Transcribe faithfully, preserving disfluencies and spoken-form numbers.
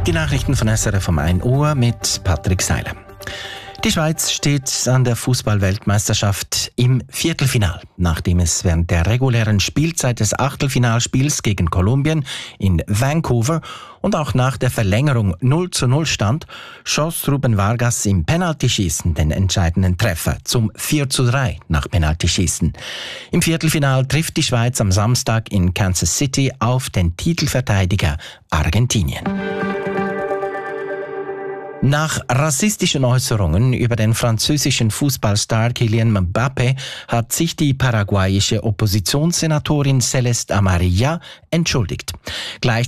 Die Nachrichten von S R F um ein Uhr mit Patrick Seiler. Die Schweiz steht an der Fußball-Weltmeisterschaft im Viertelfinal. Nachdem es während der regulären Spielzeit des Achtelfinalspiels gegen Kolumbien in Vancouver und auch nach der Verlängerung null zu null stand, schoss Ruben Vargas im Penaltyschießen den entscheidenden Treffer zum vier zu drei nach Penaltyschießen. Im Viertelfinal trifft die Schweiz am Samstag in Kansas City auf den Titelverteidiger Argentinien. Nach rassistischen Äußerungen über den französischen Fußballstar Kylian Mbappé hat sich die paraguayische Oppositionssenatorin Celeste Amarilla entschuldigt. Gleich